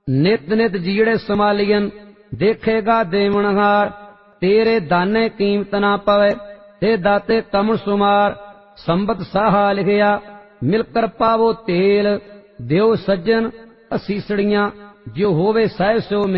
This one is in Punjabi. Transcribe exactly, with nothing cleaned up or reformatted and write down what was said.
ਨਿਤ ਨਿਤ ਜੀੜੇ ਸਮਾਲੀਅਨ ਦੇਖੇਗਾ ਦੇਵਨਹਾਰ। ਤੇਰੇ ਦਾਨੇ ਕੀਮਤ ਨਾ ਪਵੇ ਤੇ ਦਾਤੇ ਕਮਲ ਸੁਮਾਰ। ਸੰਬਤ ਸਾਹਾ ਲਿਖਿਆ ਮਿਲ ਕਰ ਪਾਵੋ ਤੇਲ। ਦਿਓ ਸੱਜਣ ਅਸੀਸੜੀਆਂ ਜੋ ਹੋਵੇ ਸਹਿ ਸੋ